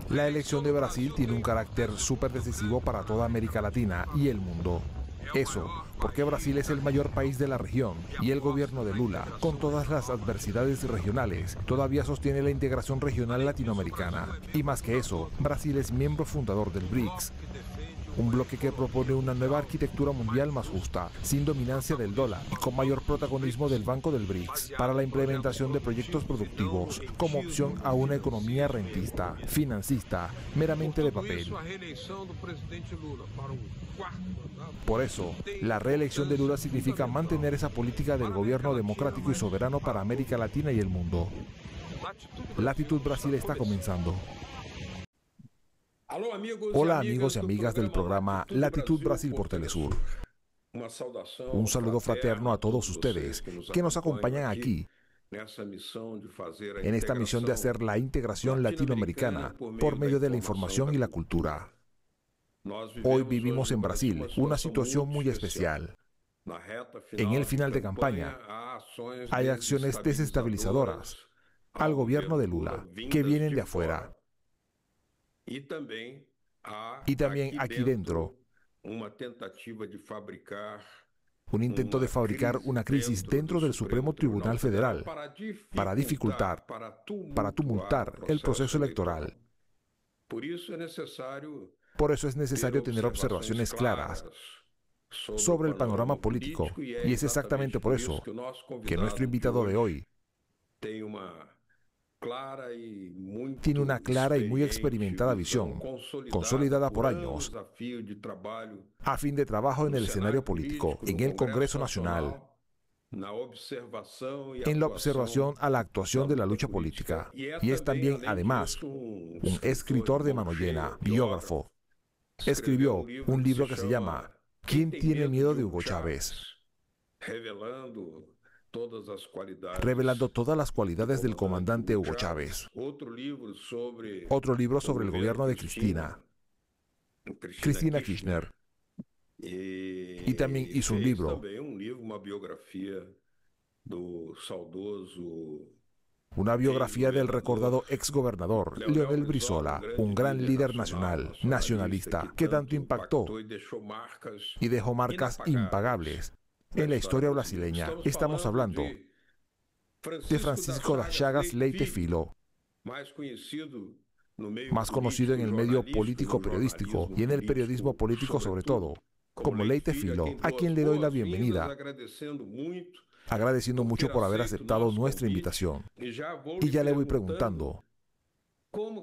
La elección de Brasil tiene un carácter súper decisivo para toda América Latina y el mundo. Eso, porque Brasil es el mayor país de la región y el gobierno de Lula, con todas las adversidades regionales, todavía sostiene la integración regional latinoamericana. Y más que eso, Brasil es miembro fundador del BRICS, un bloque que propone una nueva arquitectura mundial más justa, sin dominancia del dólar y con mayor protagonismo del Banco del BRICS, para la implementación de proyectos productivos, como opción a una economía rentista, financista, meramente de papel. Por eso, la reelección de Lula significa mantener esa política del gobierno democrático y soberano para América Latina y el mundo. Latitud Brasil está comenzando. Hola amigos y amigas del programa Latitud Brasil por Telesur. Un saludo fraterno a todos ustedes que nos acompañan aquí en esta misión de hacer la integración latinoamericana por medio de la información y la cultura. Hoy vivimos en Brasil una situación muy especial. En el final de campaña hay acciones desestabilizadoras al gobierno de Lula que vienen de afuera. Y también aquí dentro, un intento de fabricar una crisis dentro del Supremo Tribunal Federal para dificultar, para tumultar el proceso electoral. Por eso es necesario tener observaciones claras sobre el panorama político, y es exactamente por eso que nuestro invitado de hoy tiene una clara y muy experimentada visión, consolidada por años, a fin de trabajo en el escenario político, en el Congreso Nacional, en la observación a la actuación de la lucha política. Y es también, además, un escritor de mano llena, biógrafo. Escribió un libro que se llama ¿Quién tiene miedo de Hugo Chávez?, revelando todas las cualidades del comandante Hugo Chávez. Otro libro sobre el gobierno de Cristina Kirchner. Y también hizo un libro, una biografía del recordado exgobernador Leonel Brizola, un gran líder nacional, nacionalista, que tanto impactó y dejó marcas impagables en la historia brasileña. Estamos hablando de Francisco das Chagas Leite Filho, más conocido en el medio político periodístico y en el periodismo político sobre todo, como Leite Filho, a quien le doy la bienvenida, agradeciendo mucho por haber aceptado nuestra invitación. Y ya le voy preguntando,